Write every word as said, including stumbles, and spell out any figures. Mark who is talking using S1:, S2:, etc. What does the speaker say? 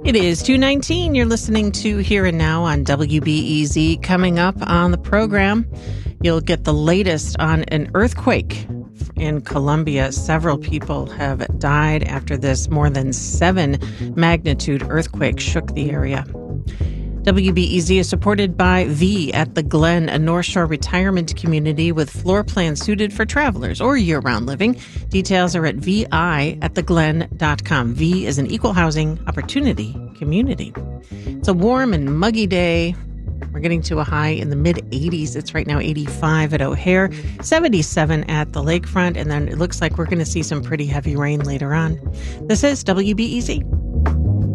S1: It is two nineteen. You're listening to Here and Now on W B E Z. Coming up on the program, you'll get the latest on an earthquake in Colombia. Several people have died after this more than seven magnitude earthquake shook the area. W B E Z is supported by V at the Glen, a North Shore retirement community with floor plans suited for travelers or year-round living. Details are at V I at the glen dot com. V is an equal housing opportunity community. It's a warm and muggy day. We're getting to a high in the mid-eighties. It's right now eighty-five at O'Hare, seventy-seven at the lakefront, and then it looks like we're going to see some pretty heavy rain later on. This is W B E Z.